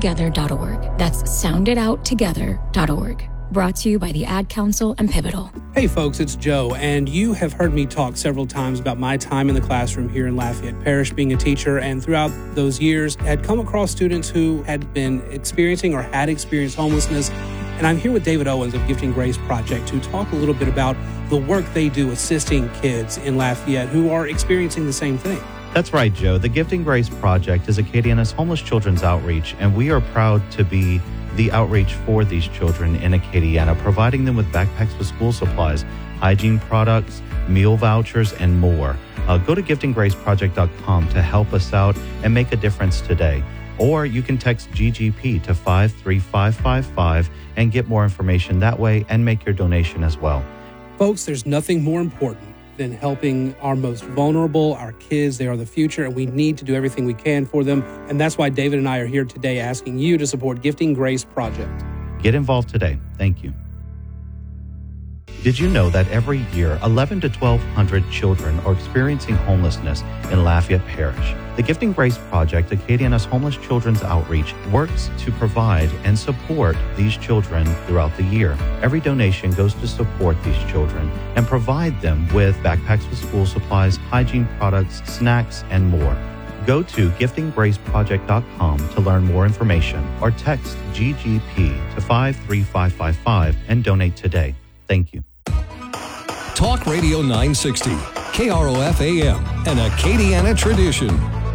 sounditouttogether.org. That's sounditouttogether.org. Brought to you by the Ad Council and Pivotal. Hey folks, it's Joe, and you have heard me talk several times about my time in the classroom here in Lafayette Parish being a teacher, and throughout those years had come across students who had been experiencing or had experienced homelessness. And I'm here with David Owens of Gifting Grace Project to talk a little bit about the work they do assisting kids in Lafayette who are experiencing the same thing. That's right, Joe. The Gifting Grace Project is Acadiana's homeless children's outreach, and we are proud to be the outreach for these children in Acadiana, providing them with backpacks with school supplies, hygiene products, meal vouchers, and more. Go to giftinggraceproject.com to help us out and make a difference today. Or you can text GGP to 53555 and get more information that way and make your donation as well. Folks, there's nothing more important than helping our most vulnerable, our kids. They are the future, and we need to do everything we can for them. And that's why David and I are here today asking you to support Gifting Grace Project. Get involved today. Thank you. Did you know that every year, 1,100 to 1,200 children are experiencing homelessness in Lafayette Parish? The Gifting Grace Project, Acadiana's homeless children's outreach, works to provide and support these children throughout the year. Every donation goes to support these children and provide them with backpacks with school supplies, hygiene products, snacks, and more. Go to giftinggraceproject.com to learn more information or text GGP to 53555 and donate today. Thank you. Talk Radio 960, KROF AM, an Acadiana tradition.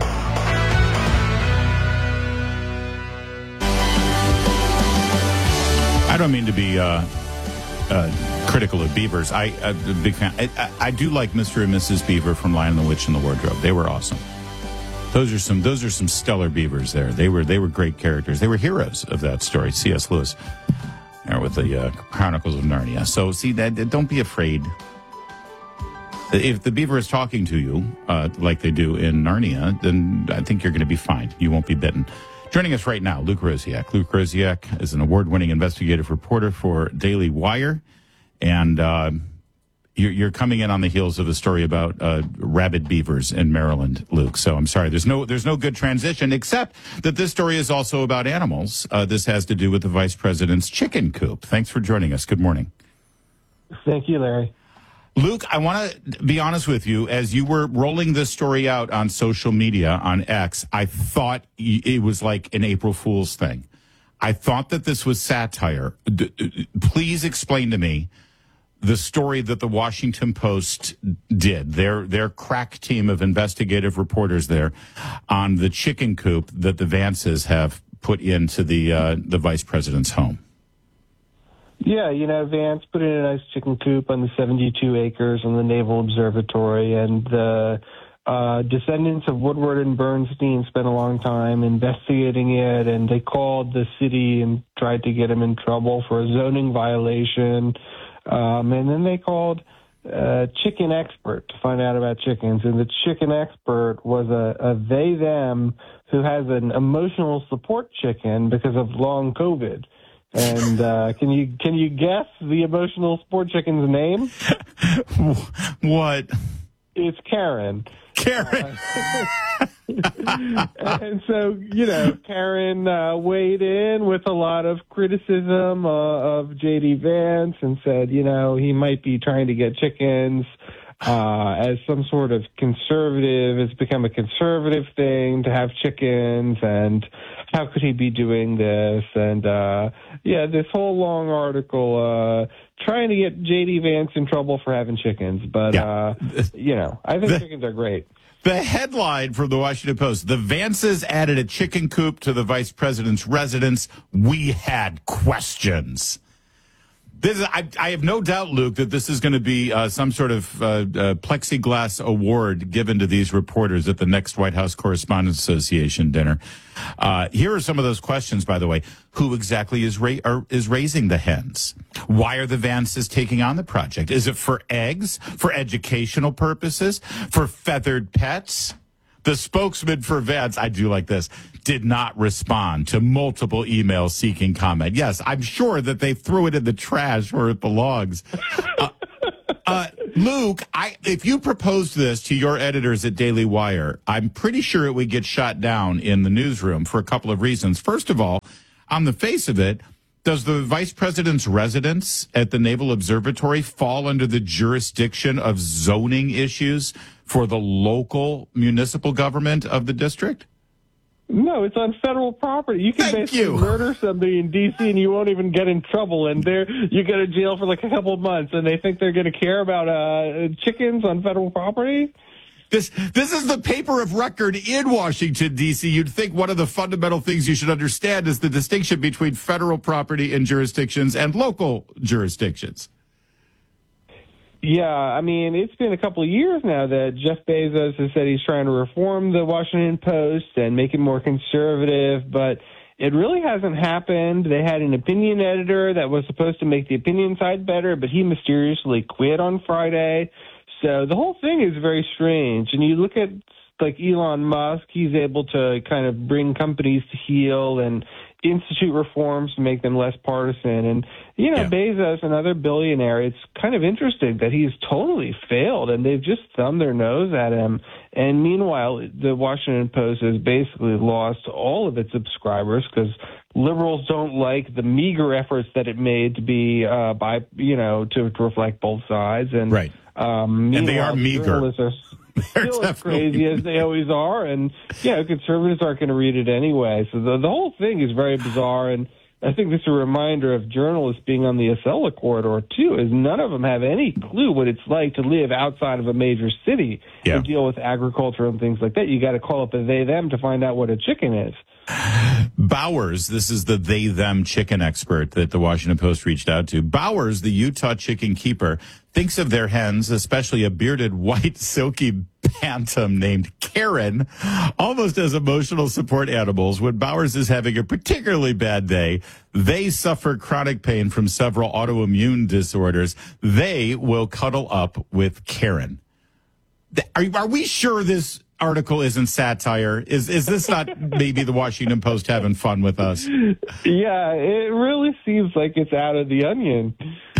I don't mean to be critical of Beavers. I'm a big fan. I do like Mr. and Mrs. Beaver from Lion and the Witch and the Wardrobe. They were awesome. Those are some stellar Beavers there. They were great characters. They were heroes of that story. C.S. Lewis. With the Chronicles of Narnia. So, see, that don't be afraid. If the beaver is talking to you like they do in Narnia, then I think you're going to be fine. You won't be bitten. Joining us right now, Luke Rosiak. Luke Rosiak is an award-winning investigative reporter for Daily Wire, and you're coming in on the heels of a story about rabid beavers in Maryland, Luke. So I'm sorry, there's no good transition, except that this story is also about animals. This has to do with the vice president's chicken coop. Thanks for joining us. Good morning. Thank you, Larry. Luke, I want to be honest with you. As you were rolling this story out on social media, on X, I thought it was like an April Fool's thing. I thought that this was satire. Please explain to me the story that the Washington Post did, their crack team of investigative reporters there on the chicken coop that the Vances have put into the vice president's home. Yeah, Vance put in a nice chicken coop on the 72 acres on the Naval Observatory, and the descendants of Woodward and Bernstein spent a long time investigating it, and they called the city and tried to get him in trouble for a zoning violation. And then they called a chicken expert to find out about chickens. And the chicken expert was a they-them who has an emotional support chicken because of long COVID. And can you guess the emotional support chicken's name? What? It's Karen. Karen. And so, Karen weighed in with a lot of criticism of J.D. Vance and said, he might be trying to get chickens as some sort of conservative. It's become a conservative thing to have chickens, and how could he be doing this? And, this whole long article trying to get J.D. Vance in trouble for having chickens. But, I think chickens are great. The headline from the Washington Post: the Vances added a chicken coop to the vice president's residence. We had questions. I have no doubt, Luke, that this is going to be some sort of plexiglass award given to these reporters at the next White House Correspondents Association dinner. Here are some of those questions, by the way. Who exactly is raising the hens? Why are the Vances taking on the project? Is it for eggs, for educational purposes, for feathered pets? The spokesman for Vance, I do like this, did not respond to multiple emails seeking comment. Yes, I'm sure that they threw it in the trash where it belongs. Luke, if you proposed this to your editors at Daily Wire, I'm pretty sure it would get shot down in the newsroom for a couple of reasons. First of all, on the face of it, does the vice president's residence at the Naval Observatory fall under the jurisdiction of zoning issues for the local municipal government of the district? No, it's on federal property. You can basically murder somebody in D.C. and you won't even get in trouble. And you go to jail for like a couple of months, and they think they're going to care about chickens on federal property? This is the paper of record in Washington, D.C. You'd think one of the fundamental things you should understand is the distinction between federal property and jurisdictions and local jurisdictions. Yeah, I mean, it's been a couple of years now that Jeff Bezos has said he's trying to reform the Washington Post and make it more conservative, but it really hasn't happened. They had an opinion editor that was supposed to make the opinion side better, but he mysteriously quit on Friday. So the whole thing is very strange. And you look at like Elon Musk, he's able to kind of bring companies to heel and institute reforms to make them less partisan. And, Bezos, another billionaire, it's kind of interesting that he's totally failed and they've just thumbed their nose at him. And meanwhile, the Washington Post has basically lost all of its subscribers because liberals don't like the meager efforts that it made to be to reflect both sides. And right. And they are meager. Still as crazy as they always are, and conservatives aren't going to read it anyway. So the whole thing is very bizarre, and I think this is a reminder of journalists being on the Acela corridor too, is none of them have any clue what it's like to live outside of a major city and deal with agriculture and things like that. You got to call up a they/them to find out what a chicken is. Bowers, this is the they/them chicken expert that the Washington Post reached out to. Bowers, the Utah chicken keeper, thinks of their hens, especially a bearded white silky bantam named Karen, almost as emotional support animals. When Bowers is having a particularly bad day, they suffer chronic pain from several autoimmune disorders. They will cuddle up with Karen. Are we sure this article isn't satire? Is this not maybe the Washington Post having fun with us? Yeah, it really seems like it's out of the onion.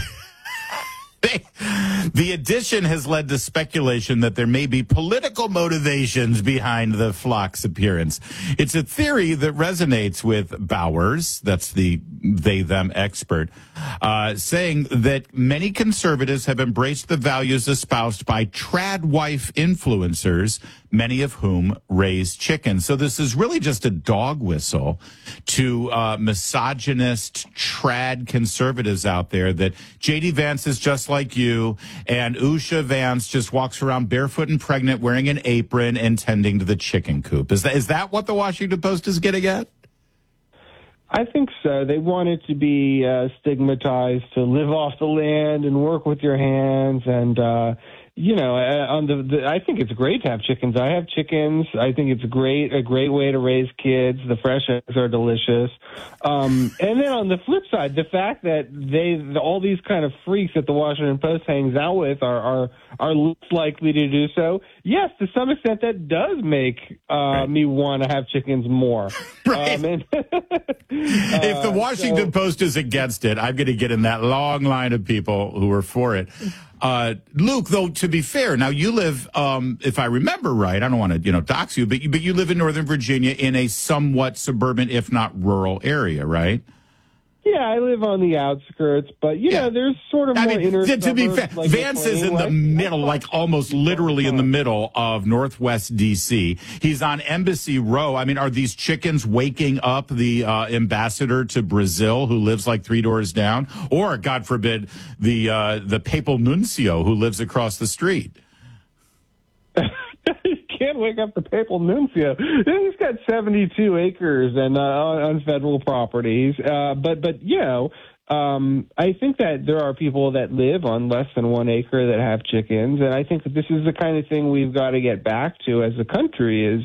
The addition has led to speculation that there may be political motivations behind the flock's appearance. It's a theory that resonates with Bowers, that's the they/them expert, saying that many conservatives have embraced the values espoused by trad wife influencers, many of whom raise chickens. So this is really just a dog whistle to misogynist trad conservatives out there that J.D. Vance is just like you, and Usha Vance just walks around barefoot and pregnant, wearing an apron and tending to the chicken coop. Is that what the Washington Post is getting at? I think so. They want it to be stigmatized to live off the land and work with your hands. And, I think it's great to have chickens. I have chickens. I think it's a great way to raise kids. The fresh eggs are delicious. And then on the flip side, the fact that all these kind of freaks that the Washington Post hangs out with are less likely to do so. Yes, to some extent, that does make me want to have chickens more. Right. If the Washington Post is against it, I'm going to get in that long line of people who are for it. Luke, though, to be fair, now you live, if I remember right, I don't want to, dox you, but you live in Northern Virginia in a somewhat suburban, if not rural area, right? Yeah, I live on the outskirts, but there's sort of more inner suburbs. To be fair, like Vance is in the middle, like almost literally in the middle of Northwest D.C. He's on Embassy Row. I mean, are these chickens waking up the ambassador to Brazil who lives like 3 doors down? Or, God forbid, the papal nuncio who lives across the street? Can't wake up the papal nuncio. He's got 72 acres and on federal properties. But I think that there are people that live on less than 1 acre that have chickens, and I think that this is the kind of thing we've got to get back to as a country is,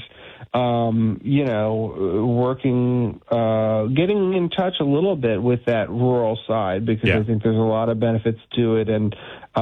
working, getting in touch a little bit with that rural side, because I think there's a lot of benefits to it, and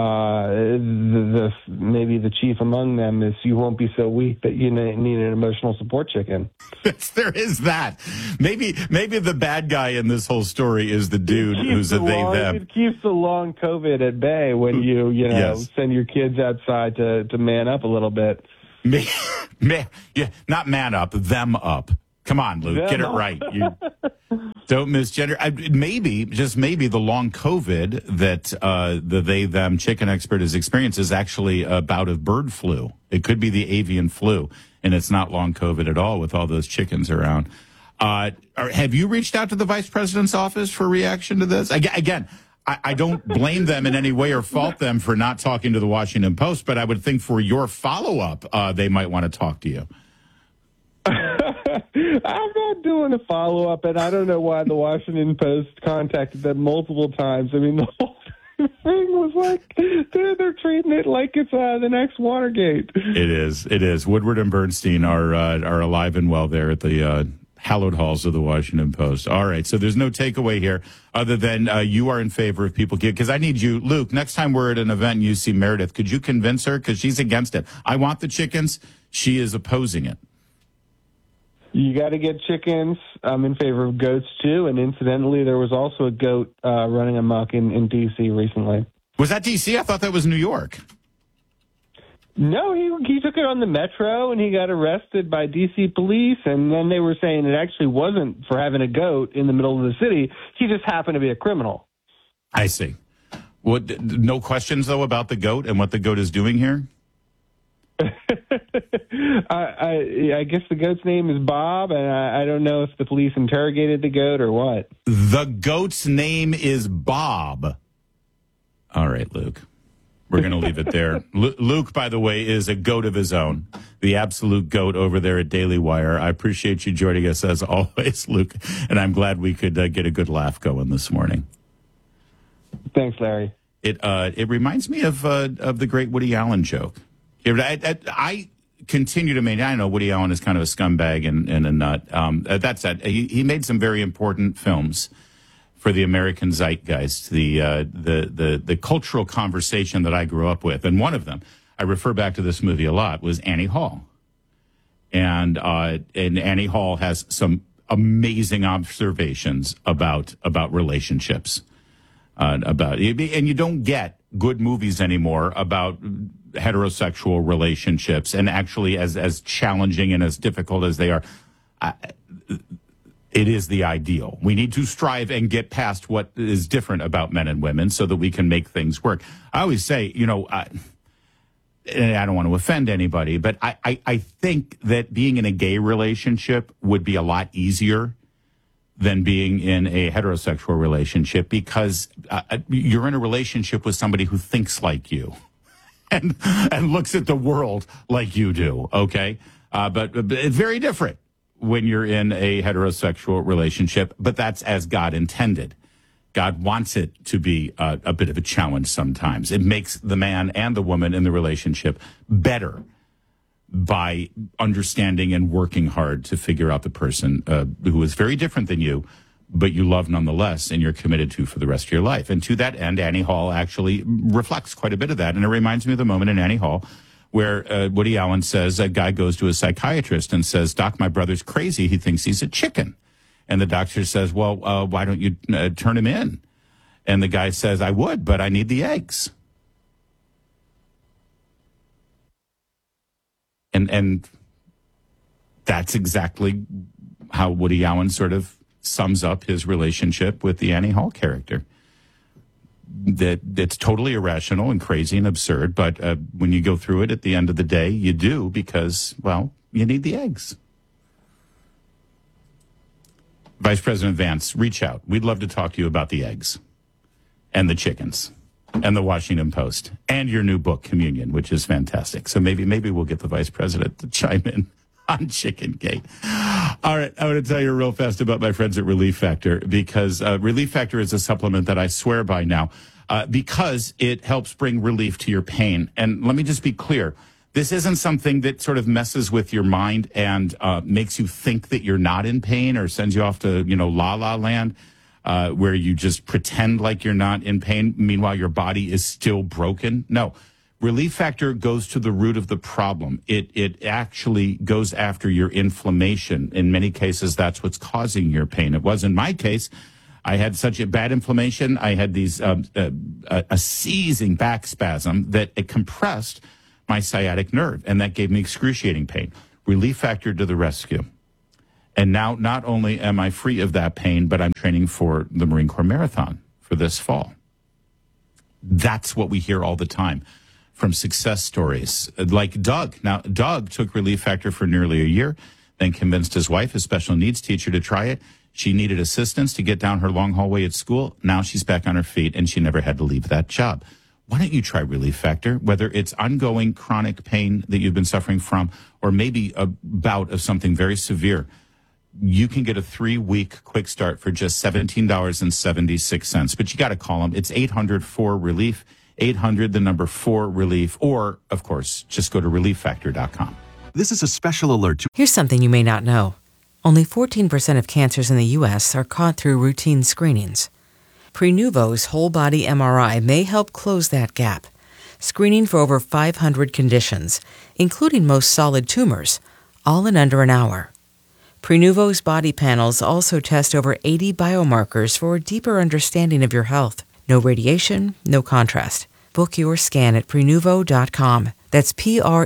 maybe the chief among them is you won't be so weak that you need an emotional support chicken. There is that. Maybe the bad guy in this whole story is the dude who's a they/them. It keeps the long COVID at bay when you send your kids outside to man up a little bit. Not man up, them up. Come on, Luke, get it right. Don't misgender. Maybe, just maybe, the long COVID that the they/them chicken expert has experienced is actually a bout of bird flu. It could be the avian flu, and it's not long COVID at all with all those chickens around. Have you reached out to the vice president's office for reaction to this? Again, I don't blame them in any way or fault them for not talking to the Washington Post, but I would think for your follow-up, they might want to talk to you. I'm not doing a follow-up, and I don't know why the Washington Post contacted them multiple times. I mean, the whole thing was like, they're treating it like it's the next Watergate. It is. Woodward and Bernstein are alive and well there at the hallowed halls of the Washington Post. All right, so there's no takeaway here other than you are in favor of people because I need you, Luke, next time we're at an event and you see Meredith, could you convince her? Because she's against it. I want the chickens. She is opposing it. You got to get chickens. I'm in favor of goats, too. And incidentally, there was also a goat running amok in D.C. recently. Was that D.C.? I thought that was New York. No, he took it on the Metro, and he got arrested by D.C. police. And then they were saying it actually wasn't for having a goat in the middle of the city. He just happened to be a criminal. I see. No questions, though, about the goat and what the goat is doing here? I guess the goat's name is Bob, and I don't know if the police interrogated the goat or what. The goat's name is Bob. All right, Luke. We're going to leave it there. Luke, by the way, is a goat of his own, the absolute goat over there at Daily Wire. I appreciate you joining us as always, Luke, and I'm glad we could get a good laugh going this morning. Thanks, Larry. It reminds me of the great Woody Allen joke. I continue to maintain, I know Woody Allen is kind of a scumbag and a nut. That said, he made some very important films for the American zeitgeist, the cultural conversation that I grew up with. And one of them, I refer back to this movie a lot, was Annie Hall. And Annie Hall has some amazing observations about relationships. And you don't get good movies anymore about heterosexual relationships, and actually as challenging and as difficult as they are, it is the ideal. We need to strive and get past what is different about men and women so that we can make things work. I always say, and I don't want to offend anybody, but I think that being in a gay relationship would be a lot easier than being in a heterosexual relationship because you're in a relationship with somebody who thinks like you. And looks at the world like you do, okay? But it's very different when you're in a heterosexual relationship, but that's as God intended. God wants it to be a bit of a challenge sometimes. It makes the man and the woman in the relationship better by understanding and working hard to figure out the person who is very different than you, but you love nonetheless, and you're committed to for the rest of your life. And to that end, Annie Hall actually reflects quite a bit of that. And it reminds me of the moment in Annie Hall where Woody Allen says, a guy goes to a psychiatrist and says, Doc, my brother's crazy. He thinks he's a chicken. And the doctor says, well, why don't you turn him in? And the guy says, I would, but I need the eggs. And that's exactly how Woody Allen sort of sums up his relationship with the Annie Hall character. That it's totally irrational and crazy and absurd, but when you go through it at the end of the day, you do because, well, you need the eggs. Vice President Vance, reach out. We'd love to talk to you about the eggs and the chickens and the Washington Post and your new book, Communion, which is fantastic. So maybe we'll get the Vice President to chime in on Chicken Gate. All right, I want to tell you real fast about my friends at Relief Factor because Relief Factor is a supplement that I swear by now because it helps bring relief to your pain. And let me just be clear. This isn't something that sort of messes with your mind and makes you think that you're not in pain or sends you off to, la-la land where you just pretend like you're not in pain. Meanwhile, your body is still broken. No. Relief Factor goes to the root of the problem. It actually goes after your inflammation. In many cases, that's what's causing your pain. It was in my case. I had such a bad inflammation. I had these a seizing back spasm that it compressed my sciatic nerve, and that gave me excruciating pain. Relief Factor to the rescue. And now not only am I free of that pain, but I'm training for the Marine Corps Marathon for this fall. That's what we hear all the time from success stories like Doug. Now, Doug took Relief Factor for nearly a year, then convinced his wife, a special needs teacher, to try it. She needed assistance to get down her long hallway at school. Now she's back on her feet, and she never had to leave that job. Why don't you try Relief Factor? Whether it's ongoing chronic pain that you've been suffering from, or maybe a bout of something very severe, you can get a 3-week quick start for just $17.76. But you got to call them. It's 800-4-RELIEF, 800-4-RELIEF, or, of course, just go to relieffactor.com. This is a special alert. Here's something you may not know. Only 14% of cancers in the U.S. are caught through routine screenings. Prenuvo's whole-body MRI may help close that gap, screening for over 500 conditions, including most solid tumors, all in under an hour. Prenuvo's body panels also test over 80 biomarkers for a deeper understanding of your health. No radiation, no contrast. Book your scan at Prenuvo.com. That's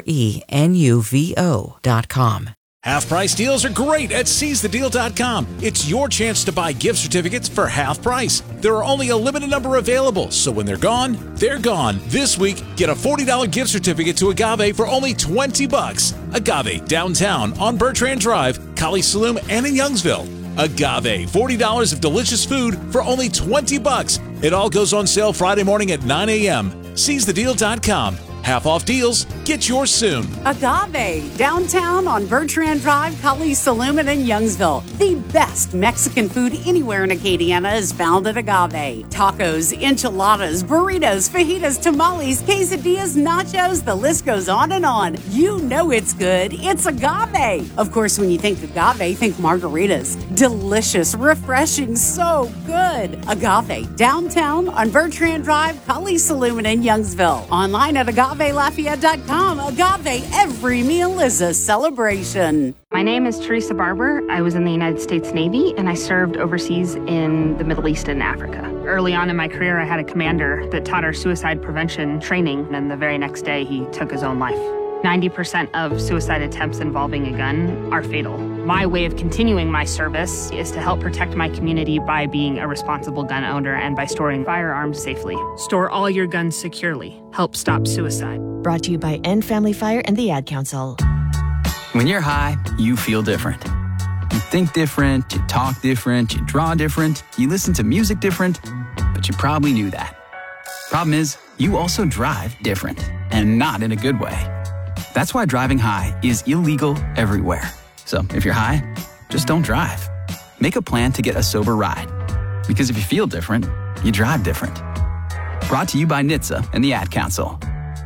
Prenuvo.com. Half-price deals are great at SeizeTheDeal.com. It's your chance to buy gift certificates for half price. There are only a limited number available, so when they're gone, they're gone. This week, get a $40 gift certificate to Agave for only $20. Agave, downtown on Bertrand Drive, Kali Saloom, and in Youngsville. Agave, $40 of delicious food for only $20. It all goes on sale Friday morning at 9 a.m. SeizeTheDeal.com. Half-off deals. Get yours soon. Agave, downtown on Bertrand Drive, Kali Saloom, and in Youngsville. The best Mexican food anywhere in Acadiana is found at Agave. Tacos, enchiladas, burritos, fajitas, tamales, quesadillas, nachos, the list goes on and on. You know it's good. It's Agave. Of course, when you think Agave, think margaritas. Delicious, refreshing, so good. Agave, downtown on Bertrand Drive, Kali Saloom, and in Youngsville. Online at AgaveLafayette.com. Agave, every meal is a celebration. My name is Teresa Barber. I was in the United States Navy, and I served overseas in the Middle East and Africa. Early on in my career, I had a commander that taught our suicide prevention training, and the very next day, he took his own life. 90% of suicide attempts involving a gun are fatal. My way of continuing my service is to help protect my community by being a responsible gun owner and by storing firearms safely. Store all your guns securely. Help stop suicide. Brought to you by End Family Fire and the Ad Council. When you're high, you feel different. You think different, you talk different, you draw different, you listen to music different, but you probably knew that. Problem is, you also drive different, and not in a good way. That's why driving high is illegal everywhere. So if you're high, just don't drive. Make a plan to get a sober ride. Because if you feel different, you drive different. Brought to you by NHTSA and the Ad Council.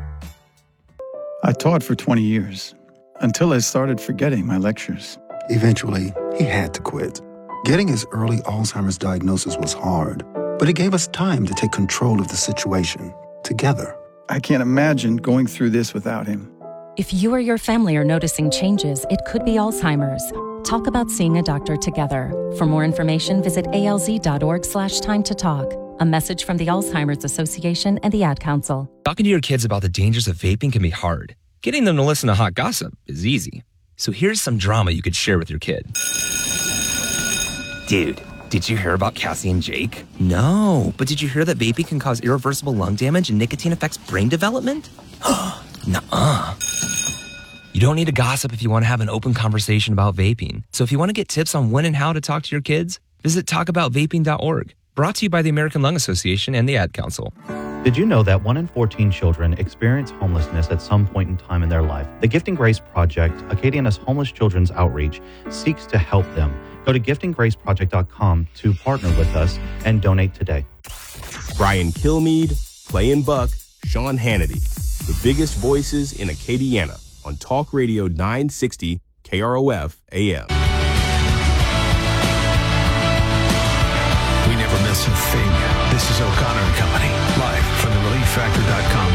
I taught for 20 years, until I started forgetting my lectures. Eventually, he had to quit. Getting his early Alzheimer's diagnosis was hard, but it gave us time to take control of the situation, together. I can't imagine going through this without him. If you or your family are noticing changes, it could be Alzheimer's. Talk about seeing a doctor together. For more information, visit alz.org/time to talk. A message from the Alzheimer's Association and the Ad Council. Talking to your kids about the dangers of vaping can be hard. Getting them to listen to hot gossip is easy. So here's some drama you could share with your kid. Dude, did you hear about Cassie and Jake? No, but did you hear that vaping can cause irreversible lung damage and nicotine affects brain development? Nuh-uh. You don't need to gossip if you want to have an open conversation about vaping. So if you want to get tips on when and how to talk to your kids, visit talkaboutvaping.org. Brought to you by the American Lung Association and the Ad Council. Did you know that 1 in 14 children experience homelessness at some point in time in their life? The Gifting Grace Project, Acadiana's homeless children's outreach, seeks to help them. Go to giftinggraceproject.com to partner with us and donate today. Brian Kilmeade, Clay and Buck, Sean Hannity, the biggest voices in Acadiana on Talk Radio 960 KROF AM. We never miss a thing. This is O'Connor and Company, live from the ReliefFactor.com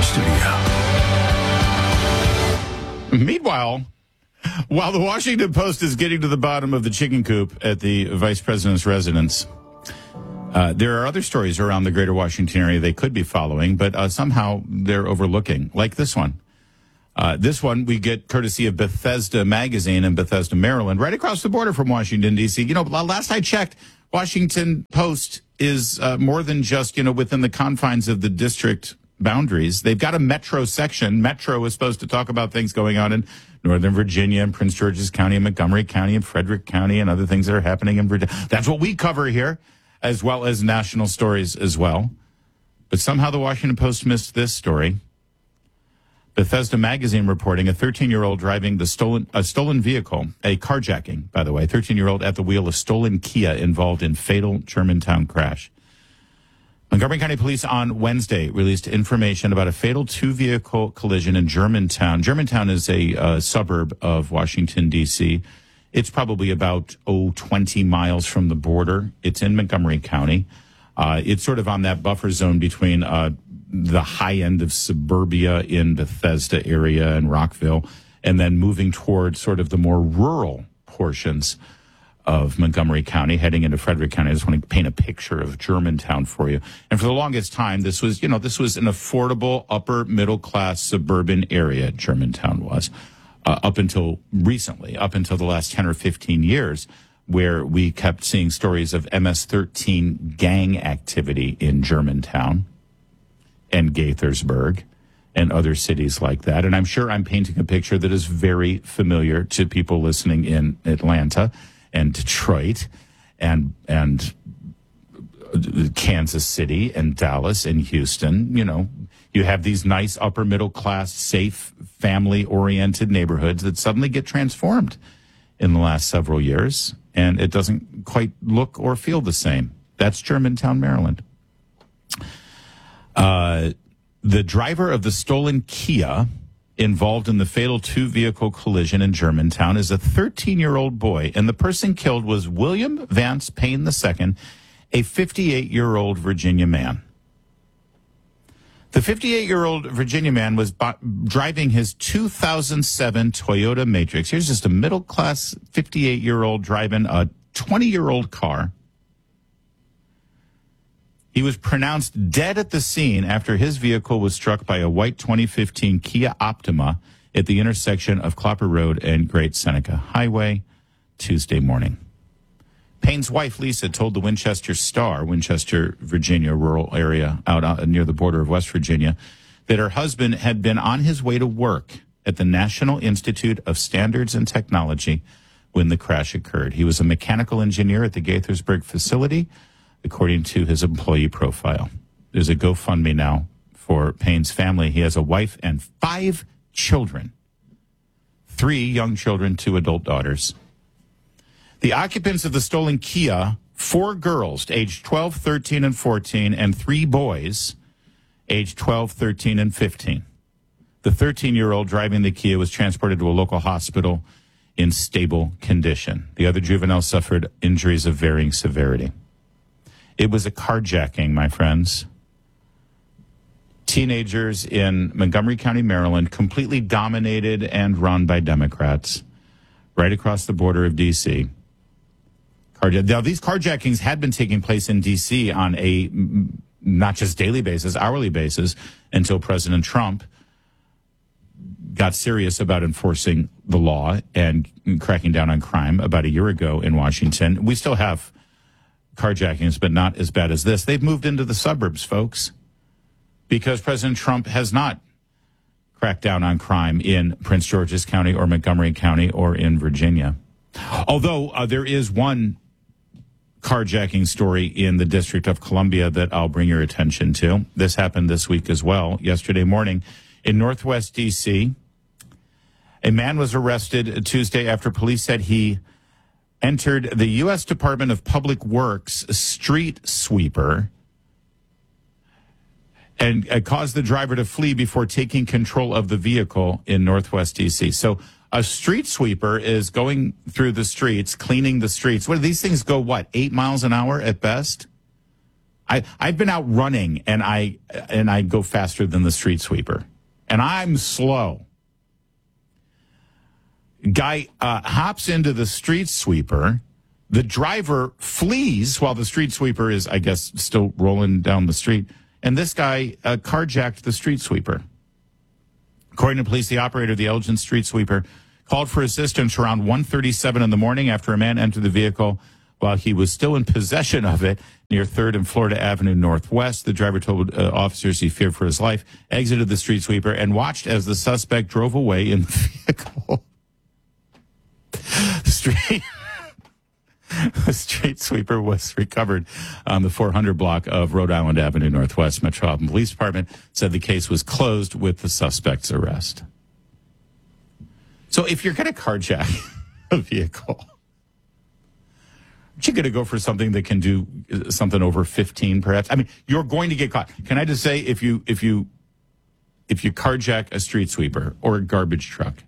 studio. Meanwhile, while the Washington Post is getting to the bottom of the chicken coop at the vice president's residence, there are other stories around the greater Washington area they could be following, but somehow they're overlooking, like this one. This one we get courtesy of Bethesda Magazine in Bethesda, Maryland, right across the border from Washington, D.C. You know, last I checked, Washington Post is more than just, within the confines of the district boundaries. They've got a metro section. Metro is supposed to talk about things going on in Northern Virginia and Prince George's County and Montgomery County and Frederick County and other things that are happening in Virginia. That's what we cover here, as well as national stories as well. But somehow the Washington Post missed this story. Bethesda Magazine reporting a 13-year-old driving a stolen vehicle, a carjacking, by the way, 13-year-old at the wheel of stolen Kia involved in fatal Germantown crash. Montgomery County Police on Wednesday released information about a fatal two-vehicle collision in Germantown. Germantown is a suburb of Washington, D.C. It's probably about 20 miles from the border. It's in Montgomery County. It's sort of on that buffer zone between the high end of suburbia in Bethesda area and Rockville, and then moving toward sort of the more rural portions of Montgomery County, heading into Frederick County. I just want to paint a picture of Germantown for you. And for the longest time, this was an affordable, upper middle class suburban area. Germantown was up until recently, up until the last 10 or 15 years, where we kept seeing stories of MS-13 gang activity in Germantown and Gaithersburg and other cities like that. And I'm sure I'm painting a picture that is very familiar to people listening in Atlanta and Detroit and Kansas City and Dallas and Houston. You have these nice upper middle class, safe, family-oriented neighborhoods that suddenly get transformed in the last several years, and it doesn't quite look or feel the same. That's Germantown, Maryland. The driver of the stolen Kia involved in the fatal two-vehicle collision in Germantown is a 13-year-old boy, and the person killed was William Vance Payne II, a 58-year-old Virginia man. The 58-year-old Virginia man was driving his 2007 Toyota Matrix. Here's just a middle-class 58-year-old driving a 20-year-old car. He was pronounced dead at the scene after his vehicle was struck by a white 2015 Kia Optima at the intersection of Clopper Road and Great Seneca Highway Tuesday morning. Payne's wife, Lisa, told the Winchester Star, Winchester, Virginia, rural area out near the border of West Virginia, that her husband had been on his way to work at the National Institute of Standards and Technology when the crash occurred. He was a mechanical engineer at the Gaithersburg facility, according to his employee profile. There's a GoFundMe now for Payne's family. He has a wife and 5 children, 3 young children, 2 adult daughters. The occupants of the stolen Kia, 4 girls aged 12, 13, and 14, and 3 boys aged 12, 13, and 15. The 13-year-old driving the Kia was transported to a local hospital in stable condition. The other juveniles suffered injuries of varying severity. It was a carjacking, my friends. Teenagers in Montgomery County, Maryland, completely dominated and run by Democrats, right across the border of D.C. Now, these carjackings had been taking place in D.C. on a not just daily basis, hourly basis, until President Trump got serious about enforcing the law and cracking down on crime about a year ago in Washington. We still have carjackings, but not as bad as this. They've moved into the suburbs, folks, because President Trump has not cracked down on crime in Prince George's County or Montgomery County or in Virginia. Although there is one carjacking story in the District of Columbia that I'll bring your attention to. This happened this week as well. Yesterday morning in Northwest D.C., a man was arrested Tuesday after police said he entered the U.S. Department of Public Works street sweeper and caused the driver to flee before taking control of the vehicle in Northwest D.C. So a street sweeper is going through the streets, cleaning the streets. What do these things go, 8 miles an hour at best? I've been out running, and I go faster than the street sweeper. And I'm slow. Guy hops into the street sweeper. The driver flees while the street sweeper is, I guess, still rolling down the street. And this guy carjacked the street sweeper. According to police, the operator of the Elgin street sweeper called for assistance around 1:37 in the morning after a man entered the vehicle while he was still in possession of it near 3rd and Florida Avenue Northwest. The driver told officers he feared for his life, exited the street sweeper, and watched as the suspect drove away in the vehicle. The street sweeper was recovered on the 400 block of Rhode Island Avenue Northwest. Metropolitan Police Department said the case was closed with the suspect's arrest. So if you're going to carjack a vehicle, aren't you going to go for something that can do something over 15 perhaps? I mean, you're going to get caught. Can I just say, if you carjack a street sweeper or a garbage truck,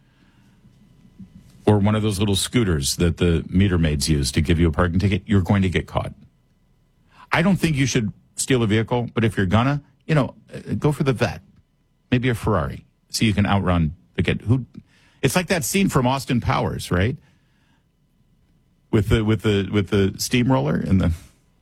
or one of those little scooters that the meter maids use to give you a parking ticket, you're going to get caught. I don't think you should steal a vehicle, but if you're gonna, go for the vet. Maybe a Ferrari, so you can outrun the kid. It's like that scene from Austin Powers, right? With the steamroller and the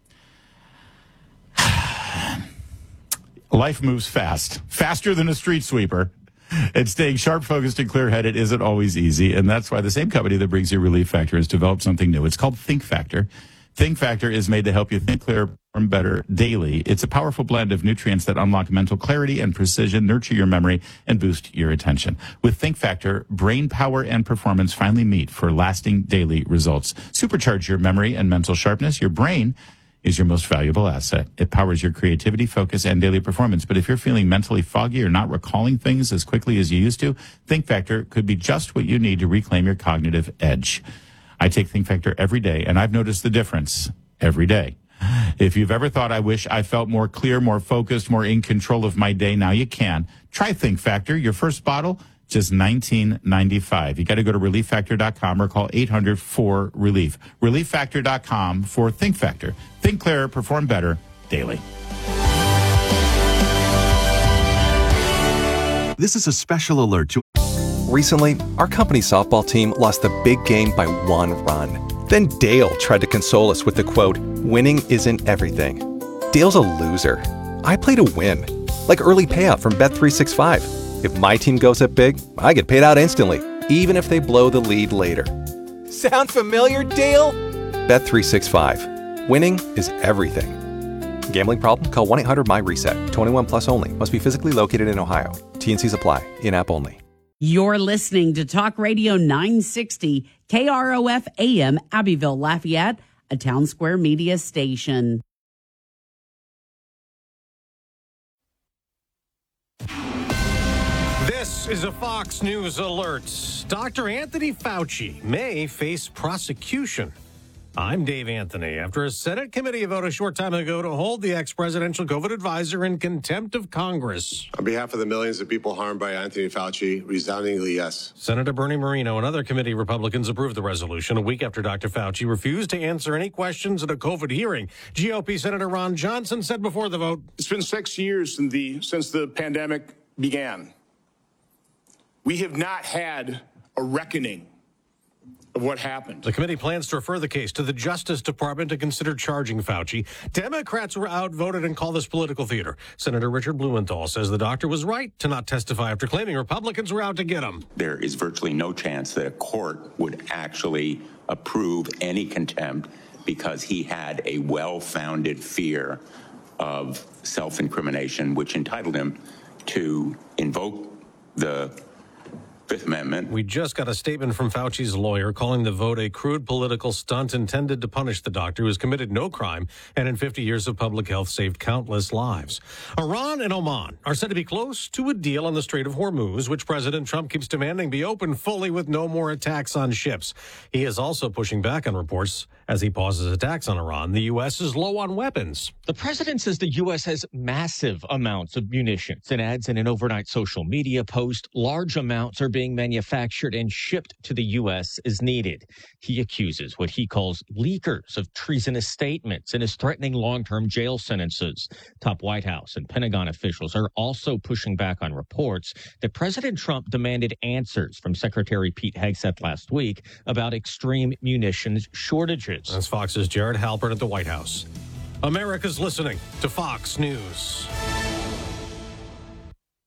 life moves fast, faster than a street sweeper. And staying sharp, focused, and clear-headed isn't always easy, and that's why the same company that brings you Relief Factor has developed something new. It's called Think Factor. Think Factor is made to help you think clearer and better daily. It's a powerful blend of nutrients that unlock mental clarity and precision, nurture your memory, and boost your attention. With Think Factor, brain power and performance finally meet for lasting daily results. Supercharge your memory and mental sharpness. Your brain is your most valuable asset. It powers your creativity, focus, and daily performance. But if you're feeling mentally foggy or not recalling things as quickly as you used to, Think Factor could be just what you need to reclaim your cognitive edge. I take Think Factor every day, and I've noticed the difference every day. If you've ever thought, I wish I felt more clear, more focused, more in control of my day, now you can. Try Think Factor. Your first bottle, just $19.95. You got to go to ReliefFactor.com or call 800-4RELIEF. ReliefFactor.com for Think Factor. Think clearer, perform better daily. This is a special alert to... Recently, our company's softball team lost the big game by 1 run. Then Dale tried to console us with the quote, "Winning isn't everything." Dale's a loser. I play to win. Like early payout from Bet365. If my team goes up big, I get paid out instantly, even if they blow the lead later. Sound familiar, Dale? Bet365. Winning is everything. Gambling problem? Call 1-800-MY-RESET. 21 plus only. Must be physically located in Ohio. T&Cs apply. In-app only. You're listening to Talk Radio 960, KROF AM, Abbeville, Lafayette, a Town Square Media station. This is a Fox News alert. Dr. Anthony Fauci may face prosecution. I'm Dave Anthony. After a Senate committee vote a short time ago to hold the ex-presidential COVID advisor in contempt of Congress. On behalf of the millions of people harmed by Anthony Fauci, resoundingly yes. Senator Bernie Moreno and other committee Republicans approved the resolution a week after Dr. Fauci refused to answer any questions at a COVID hearing. GOP Senator Ron Johnson said before the vote, "It's been 6 years since the pandemic began. We have not had a reckoning of what happened." The committee plans to refer the case to the Justice Department to consider charging Fauci. Democrats were outvoted and called this political theater. Senator Richard Blumenthal says the doctor was right to not testify after claiming Republicans were out to get him. There is virtually no chance that a court would actually approve any contempt because he had a well-founded fear of self-incrimination, which entitled him to invoke the Fifth Amendment. We just got a statement from Fauci's lawyer calling the vote a crude political stunt intended to punish the doctor who has committed no crime and in 50 years of public health saved countless lives. Iran and Oman are said to be close to a deal on the Strait of Hormuz, which President Trump keeps demanding be open fully with no more attacks on ships. He is also pushing back on reports as he pauses attacks on Iran. The U.S. is low on weapons. The president says the U.S. has massive amounts of munitions and adds in an overnight social media post, large amounts are being manufactured and shipped to the U.S. as needed. He accuses what he calls leakers of treasonous statements and is threatening long-term jail sentences. Top White House and Pentagon officials are also pushing back on reports that President Trump demanded answers from Secretary Pete Hegseth last week about extreme munitions shortages. That's Fox's Jared Halpern at the White House. America's listening to Fox News.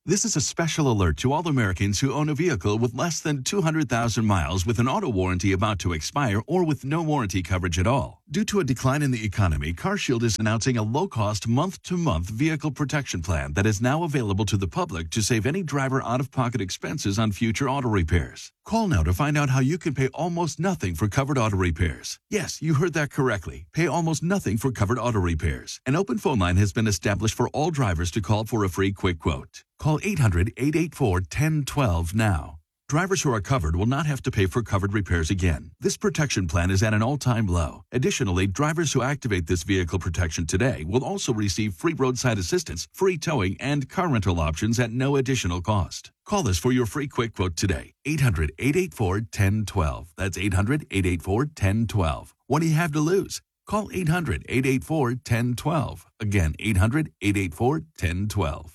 This is a special alert to all Americans who own a vehicle with less than 200,000 miles with an auto warranty about to expire or with no warranty coverage at all. Due to a decline in the economy, CarShield is announcing a low-cost month-to-month vehicle protection plan that is now available to the public to save any driver out-of-pocket expenses on future auto repairs. Call now to find out how you can pay almost nothing for covered auto repairs. Yes, you heard that correctly. Pay almost nothing for covered auto repairs. An open phone line has been established for all drivers to call for a free quick quote. Call 800-884-1012 now. Drivers who are covered will not have to pay for covered repairs again. This protection plan is at an all-time low. Additionally, drivers who activate this vehicle protection today will also receive free roadside assistance, free towing, and car rental options at no additional cost. Call us for your free quick quote today. 800-884-1012. That's 800-884-1012. What do you have to lose? Call 800-884-1012. Again, 800-884-1012.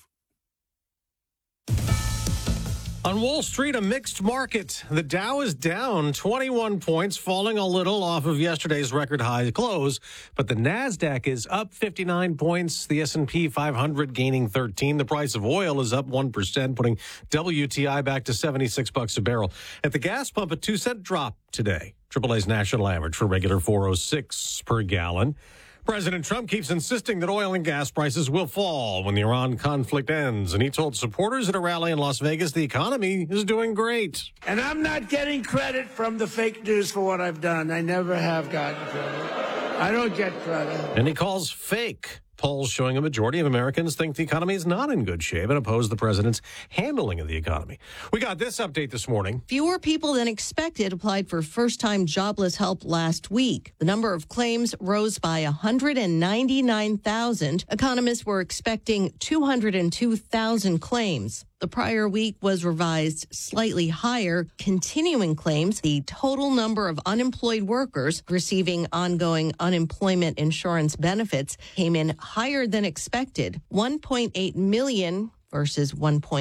On Wall Street, a mixed market. The Dow is down 21 points, falling a little off of yesterday's record high close, but the Nasdaq is up 59 points. The S&P 500 gaining 13. The price of oil is up 1%, putting WTI back to $76 a barrel. At the gas pump, a 2-cent drop today. AAA's national average for regular $4.06 per gallon. President Trump keeps insisting that oil and gas prices will fall when the Iran conflict ends, and he told supporters at a rally in Las Vegas the economy is doing great. And I'm not getting credit from the fake news for what I've done. I never have gotten credit. I don't get credit. And he calls fake polls showing a majority of Americans think the economy is not in good shape and oppose the president's handling of the economy. We got this update this morning. Fewer people than expected applied for first-time jobless help last week. The number of claims rose by 199,000. Economists were expecting 202,000 claims. The prior week was revised slightly higher. Continuing claims, the total number of unemployed workers receiving ongoing unemployment insurance benefits came in higher than expected, 1.8 million versus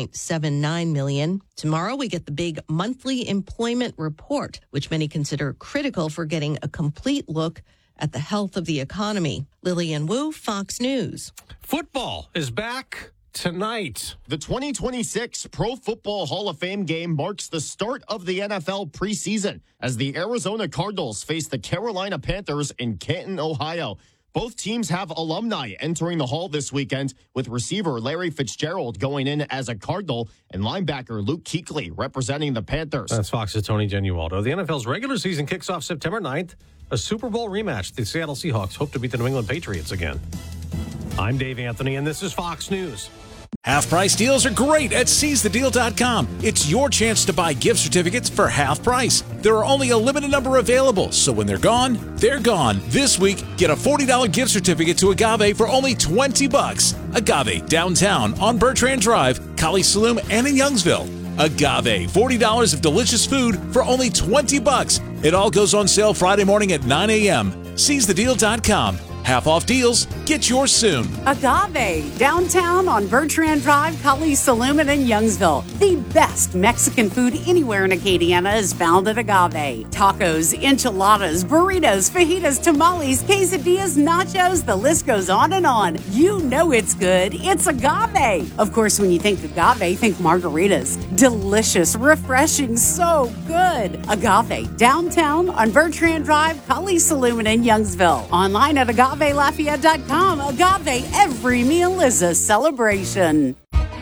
1.79 million. Tomorrow, we get the big monthly employment report, which many consider critical for getting a complete look at the health of the economy. Lillian Wu, Fox News. Football is back tonight. The 2026 Pro Football Hall of Fame game marks the start of the NFL preseason as the Arizona Cardinals face the Carolina Panthers in Canton, Ohio. Both teams have alumni entering the hall this weekend, with receiver Larry Fitzgerald going in as a Cardinal and linebacker Luke Kuechly representing the Panthers. That's Fox's Tony Genualdo. The NFL's regular season kicks off September 9th. A Super Bowl rematch. The Seattle Seahawks hope to beat the New England Patriots again. I'm Dave Anthony, and this is Fox News. Half-price deals are great at SeizeTheDeal.com. It's your chance to buy gift certificates for half price. There are only a limited number available, so when they're gone, they're gone. This week, get a $40 gift certificate to Agave for only $20. Agave, downtown on Bertrand Drive, Kali Saloon, and in Youngsville. Agave, $40 of delicious food for only $20. It all goes on sale Friday morning at 9 a.m. SeizeTheDeal.com. Half off deals. Get yours soon. Agave, downtown on Bertrand Drive, Kali Saloon in Youngsville. The best Mexican food anywhere in Acadiana is found at Agave. Tacos, enchiladas, burritos, fajitas, tamales, quesadillas, nachos, the list goes on and on. You know it's good. It's Agave. Of course, when you think Agave, think margaritas. Delicious, refreshing, so good. Agave, downtown on Bertrand Drive, Kali Saloon in Youngsville. Online at AgaveLafayette.com. Agave, every meal is a celebration.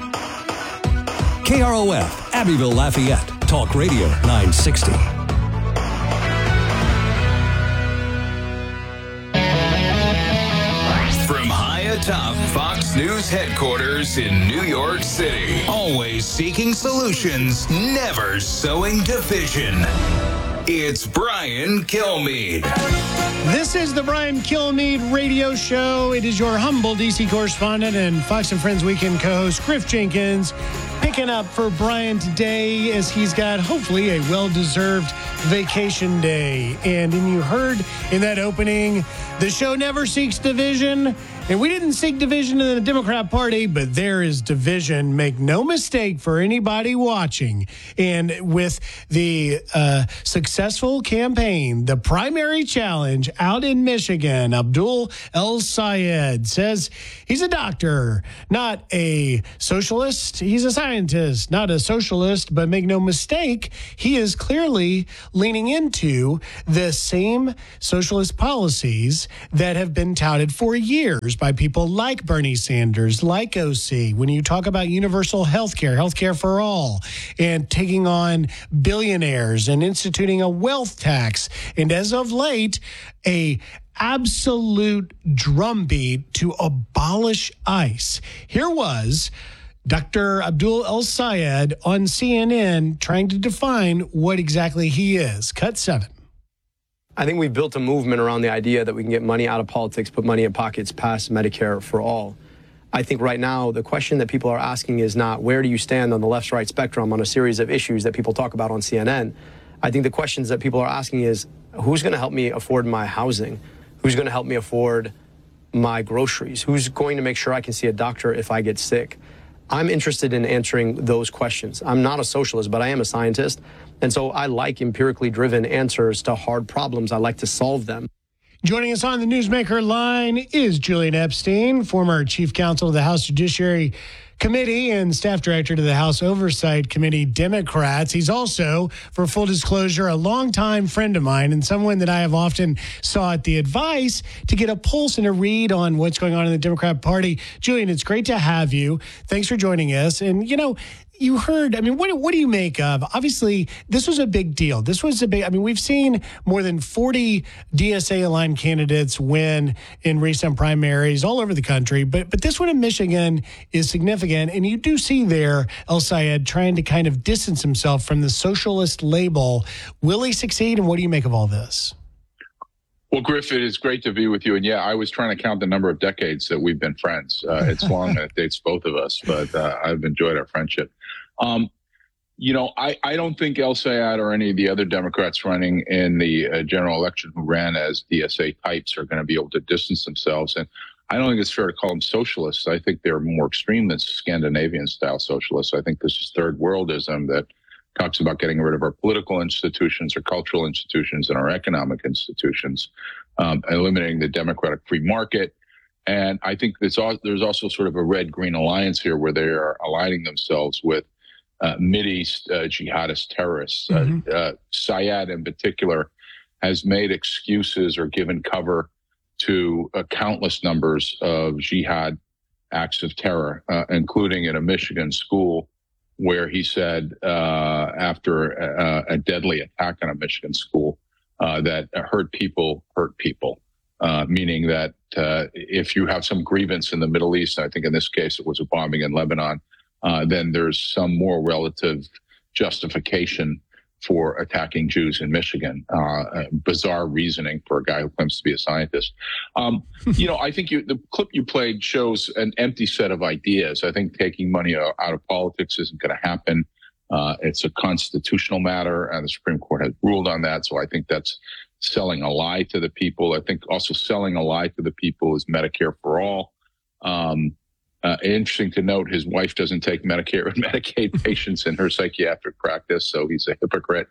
KROF, Abbeville, Lafayette. Talk Radio 960. From high atop Fox News headquarters in New York City. Always seeking solutions, never sowing division. It's Brian Kilmeade. This is the Brian Kilmeade Radio Show. It is your humble D.C. correspondent and Fox and Friends Weekend co-host, Griff Jenkins. Hey, picking up for Brian today as he's got hopefully a well-deserved vacation day. And you heard in that opening, the show never seeks division. And we didn't seek division in the Democrat Party, but there is division. Make no mistake for anybody watching. And with the successful campaign, the primary challenge out in Michigan, Abdul El-Sayed says he's a doctor, not a socialist. He's a scientist, not a socialist. But make no mistake, he is clearly leaning into the same socialist policies that have been touted for years by people like Bernie Sanders, like OC. When you talk about universal health care for all, and taking on billionaires and instituting a wealth tax, and as of late, a absolute drumbeat to abolish ICE. Here was Dr. Abdul El-Sayed on CNN trying to define what exactly he is. Cut 7. I think we've built a movement around the idea that we can get money out of politics, put money in pockets past Medicare for all. I think right now the question that people are asking is not where do you stand on the left-right spectrum on a series of issues that people talk about on CNN. I think the questions that people are asking is who's going to help me afford my housing? Who's going to help me afford my groceries? Who's going to make sure I can see a doctor if I get sick? I'm interested in answering those questions. I'm not a socialist, but I am a scientist. And so I like empirically driven answers to hard problems. I like to solve them. Joining us on the Newsmaker line is Julian Epstein, former chief counsel of the House Judiciary Committee and staff director to the House Oversight Committee, Democrats. He's also, for full disclosure, a longtime friend of mine and someone that I have often sought the advice to get a pulse and a read on what's going on in the Democrat Party. Julian, it's great to have you. Thanks for joining us. And, you heard, what do you make of? Obviously, this was a big deal. We've seen more than 40 DSA-aligned candidates win in recent primaries all over the country. But this one in Michigan is significant. And you do see there El-Sayed trying to kind of distance himself from the socialist label. Will he succeed? And what do you make of all this? Well, Griff, it is great to be with you. And yeah, I was trying to count the number of decades that we've been friends. It's long and it dates both of us, but I've enjoyed our friendship. I don't think El-Sayed or any of the other Democrats running in the general election who ran as DSA types are going to be able to distance themselves. And I don't think it's fair to call them socialists. I think they're more extreme than Scandinavian-style socialists. I think this is third worldism that talks about getting rid of our political institutions, our cultural institutions, and our economic institutions, eliminating the democratic free market. And I think there's also sort of a red-green alliance here where they are aligning themselves with Mideast jihadist terrorists. Sayed in particular has made excuses or given cover to countless numbers of jihad acts of terror, including in a Michigan school where he said after a deadly attack on a Michigan school that hurt people, meaning that if you have some grievance in the Middle East, I think in this case it was a bombing in Lebanon, then there's some more relative justification for attacking Jews in Michigan. Bizarre reasoning for a guy who claims to be a scientist. I think the clip you played shows an empty set of ideas. I think taking money out of politics isn't going to happen. It's a constitutional matter, and the Supreme Court has ruled on that. So I think that's selling a lie to the people. I think also selling a lie to the people is Medicare for all. Interesting to note, his wife doesn't take Medicare and Medicaid patients in her psychiatric practice, so he's a hypocrite.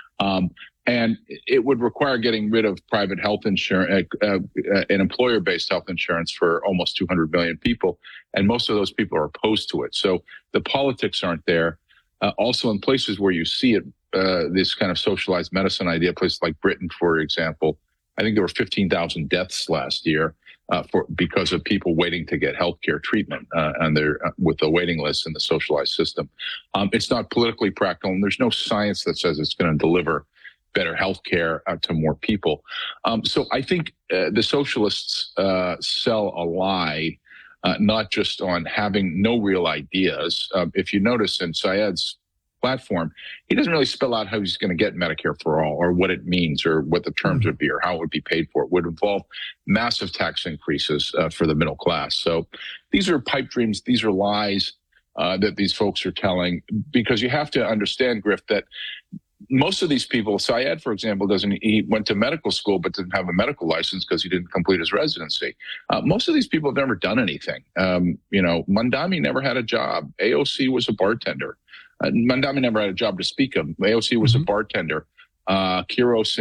And it would require getting rid of private health insurance, and employer-based health insurance for almost 200 million people, and most of those people are opposed to it. So the politics aren't there. Also, in places where you see it, this kind of socialized medicine idea, places like Britain, for example, I think there were 15,000 deaths last year because of people waiting to get healthcare treatment with the waiting lists in the socialized system. It's not politically practical, and there's no science that says it's going to deliver better healthcare to more people. So I think the socialists sell a lie, not just on having no real ideas. If you notice in Sayed's platform, he doesn't really spell out how he's going to get Medicare for all or what it means or what the terms would be or how it would be paid for. It would involve massive tax increases for the middle class. So these are pipe dreams. These are lies. that these folks are telling, because you have to understand, Griff, that most of these people, Syed, for example, he went to medical school but didn't have a medical license because he didn't complete his residency. Most of these people have never done anything. Mandami never had a job. AOC was a bartender. Mandami never had a job to speak of. AOC was a bartender. Quiros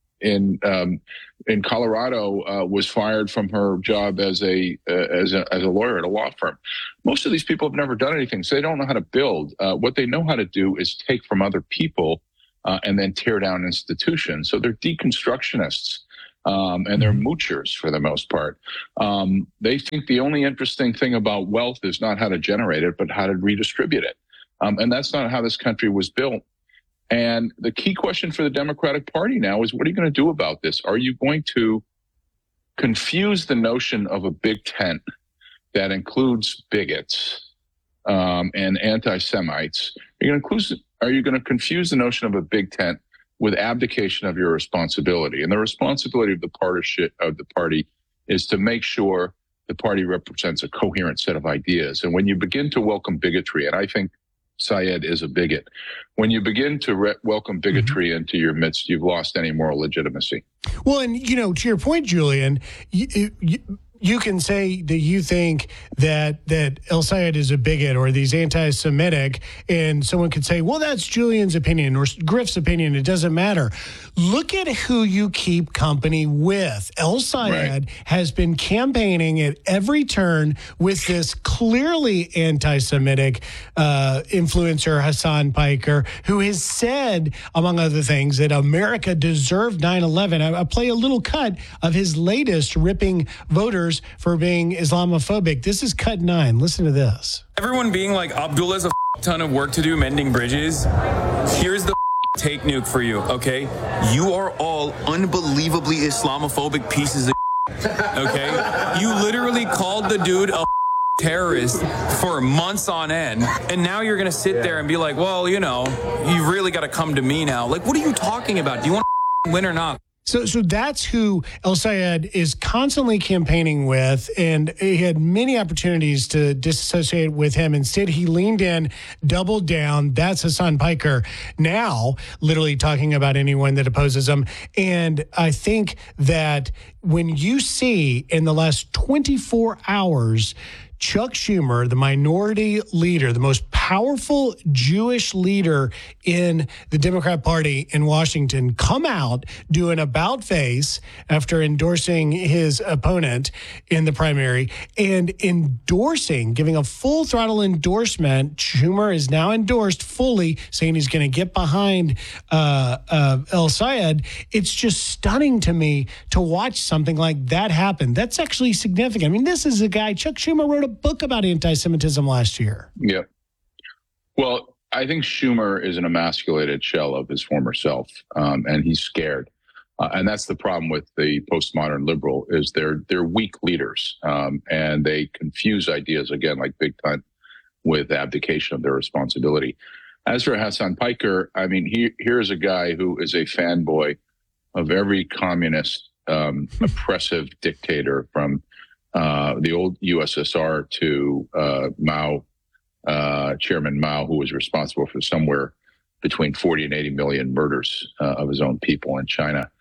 in Colorado was fired from her job as a lawyer at a law firm. Most of these people have never done anything, so they don't know how to build. What they know how to do is take from other people and then tear down institutions. So they're deconstructionists and they're moochers for the most part. They think the only interesting thing about wealth is not how to generate it, but how to redistribute it. And that's not how this country was built. And the key question for the Democratic Party now is, what are you going to do about this? Are you going to confuse the notion of a big tent that includes bigots and anti-Semites? Are you going to confuse the notion of a big tent with abdication of your responsibility? And the responsibility of the party is to make sure the party represents a coherent set of ideas. And when you begin to welcome bigotry, and I think Syed is a bigot. When you begin to welcome bigotry into your midst, you've lost any moral legitimacy. Well, and, to your point, Julian, you can say that you think that El Sayed is a bigot or he's anti-Semitic, and someone could say, well, that's Julian's opinion or Griff's opinion. It doesn't matter. Look at who you keep company with. El Sayed has been campaigning at every turn with this clearly anti-Semitic influencer, Hassan Piker, who has said, among other things, that America deserved 9/11. I play a little cut of his latest ripping voters for being Islamophobic. This is cut 9. Listen to this. Everyone being like, Abdullah has a ton of work to do mending bridges. Here's the take nuke for you, okay? You are all unbelievably Islamophobic pieces of okay? You literally called the dude a terrorist for months on end, and now you're gonna sit there and be like, well, you really got to come to me now. Like, what are you talking about? Do you want to win or not? So that's who El Sayed is constantly campaigning with, and he had many opportunities to disassociate with him. Instead, he leaned in, doubled down. That's Hassan Piker now literally talking about anyone that opposes him. And I think that when you see in the last 24 hours, Chuck Schumer, the minority leader, the most powerful Jewish leader in the Democrat Party in Washington, come out, do an about face after endorsing his opponent in the primary and giving a full throttle endorsement. Schumer is now endorsed fully, saying he's going to get behind El Sayed. It's just stunning to me to watch something like that happen. That's actually significant. I mean, this is a guy, Chuck Schumer wrote a book about anti-Semitism last year. Yeah. Well, I think Schumer is an emasculated shell of his former self, and he's scared. And that's the problem with the postmodern liberal is they're weak leaders, and they confuse ideas, again, like big tent with abdication of their responsibility. As for Hassan Piker, I mean, here's a guy who is a fanboy of every communist, oppressive dictator from the old USSR to Mao, Chairman Mao, who was responsible for somewhere between 40 and 80 million murders of his own people in China.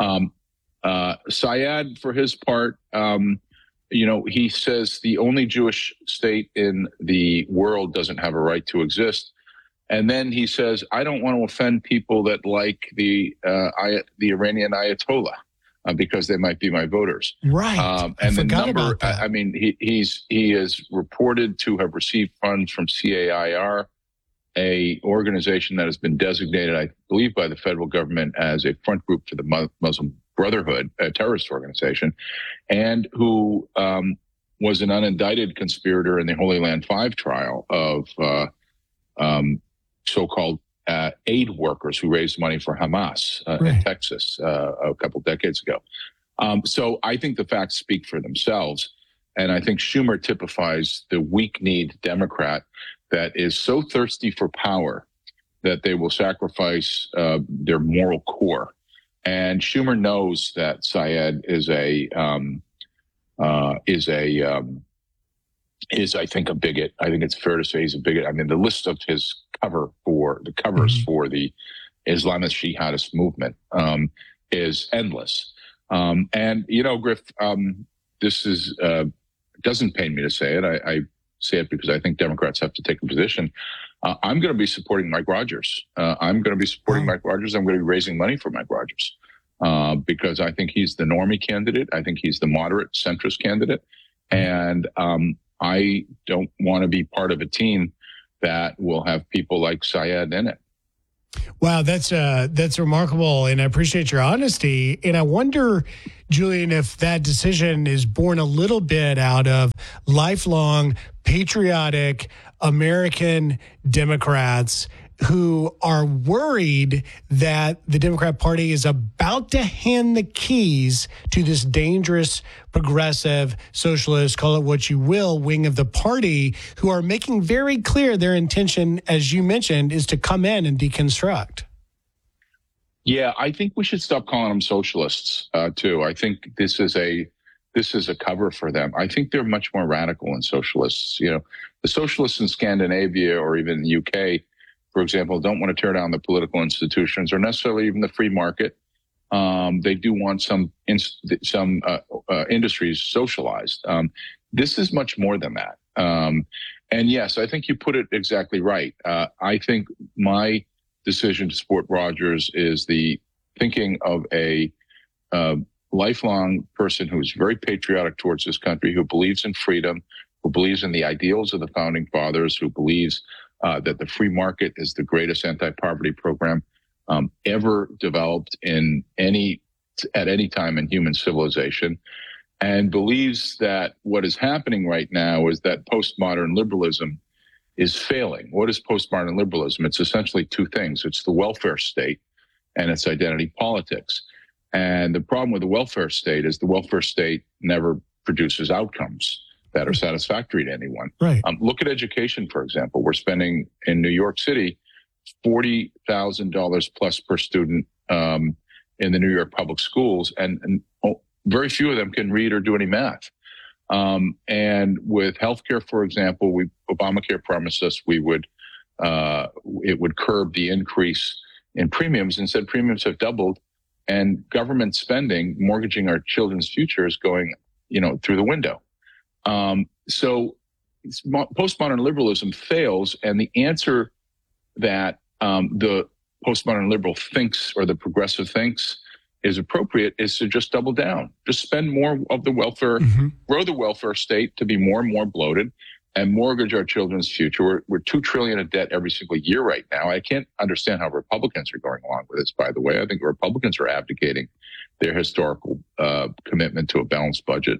Syed, for his part, he says the only Jewish state in the world doesn't have a right to exist. And then he says, I don't want to offend people that like the Iranian Ayatollah. Because they might be my voters. Right. And the number, I mean, he is reported to have received funds from CAIR, a organization that has been designated, I believe, by the federal government as a front group to the Muslim Brotherhood, a terrorist organization, and who was an unindicted conspirator in the Holy Land 5 trial of so-called aid workers who raised money for Hamas in Texas a couple decades ago. So I think the facts speak for themselves. And I think Schumer typifies the weak-kneed Democrat that is so thirsty for power that they will sacrifice their moral core. And Schumer knows that Syed is a is, I think, a bigot. I think it's fair to say he's a bigot. I mean, the list of his covers for the Islamist jihadist movement is endless. And, Griff, this is doesn't pain me to say it. I say it because I think Democrats have to take a position. I'm going to be supporting Mike Rogers. I'm going to be supporting Mike Rogers. I'm going to be raising money for Mike Rogers because I think he's the normie candidate. I think he's the moderate centrist candidate. And I don't want to be part of a team that will have people like Syed in it. Wow, that's remarkable, and I appreciate your honesty. And I wonder, Julian, if that decision is born a little bit out of lifelong patriotic American Democrats who are worried that the Democrat Party is about to hand the keys to this dangerous, progressive, socialist, call it what you will, wing of the party, who are making very clear their intention, as you mentioned, is to come in and deconstruct. Yeah, I think we should stop calling them socialists, too. I think this is a cover for them. I think they're much more radical than socialists. The socialists in Scandinavia or even the UK, for example, don't want to tear down the political institutions or necessarily even the free market. They do want some industries socialized. This is much more than that. And yes, I think you put it exactly right. I think my decision to support Rogers is the thinking of a lifelong person who is very patriotic towards this country, who believes in freedom, who believes in the ideals of the founding fathers, who believes that the free market is the greatest anti-poverty program ever developed at any time in human civilization, and believes that what is happening right now is that postmodern liberalism is failing. What is postmodern liberalism? It's essentially two things. It's the welfare state and it's identity politics. And the problem with the welfare state is the welfare state never produces outcomes that are satisfactory to anyone. Right. Look at education, for example. We're spending in New York City $40,000 plus per student in the New York public schools, and very few of them can read or do any math. And with healthcare, for example, Obamacare promised us it would curb the increase in premiums. Instead, premiums have doubled, and government spending, mortgaging our children's future, is going, through the window. So postmodern liberalism fails, and the answer that the postmodern liberal thinks, or the progressive thinks, is appropriate is to just double down, just spend more of the welfare, grow the welfare state to be more and more bloated, and mortgage our children's future. We're $2 trillion in debt every single year right now. I can't understand how Republicans are going along with this, by the way. I think Republicans are abdicating their historical commitment to a balanced budget.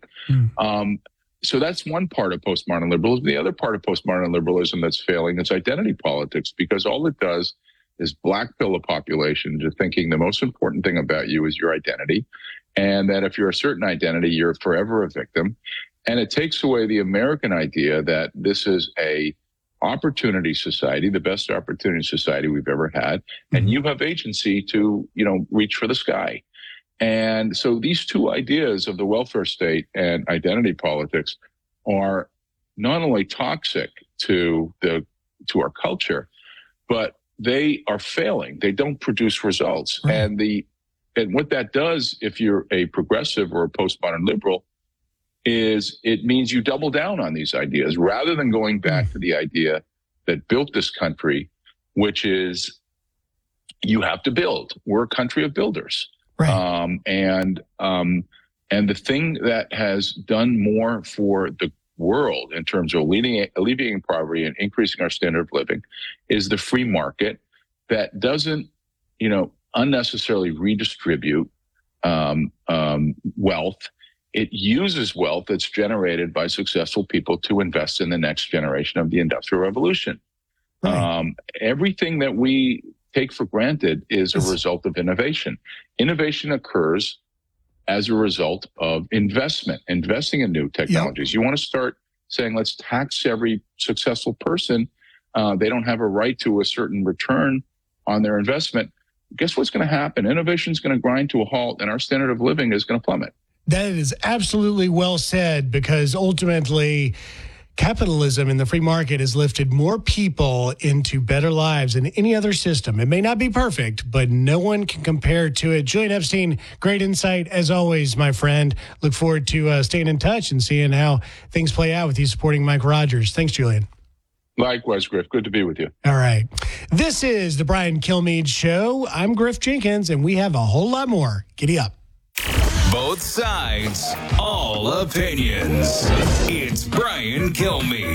So that's one part of postmodern liberalism. The other part of postmodern liberalism that's failing is identity politics, because all it does is blackpill a population into thinking the most important thing about you is your identity, and that if you're a certain identity, you're forever a victim. And it takes away the American idea that this is a opportunity society, the best opportunity society we've ever had, and you have agency to, reach for the sky. And so these two ideas of the welfare state and identity politics are not only toxic to our culture, but they are failing. They don't produce results. Right. And what that does, if you're a progressive or a postmodern liberal, is it means you double down on these ideas rather than going back to the idea that built this country, which is you have to build. We're a country of builders. Right. And the thing that has done more for the world in terms of alleviating poverty and increasing our standard of living is the free market that doesn't, unnecessarily redistribute wealth. It uses wealth that's generated by successful people to invest in the next generation of the Industrial Revolution. Right. Everything that we take for granted is a result of innovation. Innovation occurs as a result of investing in new technologies. Yep. You want to start saying, let's tax every successful person. They don't have a right to a certain return on their investment. Guess what's going to happen? Innovation is going to grind to a halt, and our standard of living is going to plummet. That is absolutely well said, because ultimately, Capitalism in the free market has lifted more people into better lives than any other system. It may not be perfect, but no one can compare to it. Julian Epstein, great insight as always, my friend. Look forward to staying in touch and seeing how things play out with you supporting Mike Rogers. Thanks, Julian. Likewise, Griff. Good to be with you. All right. This is the Brian Kilmeade Show. I'm Griff Jenkins, and we have a whole lot more. Giddy up. Both sides, all opinions. It's Brian Kilmeade.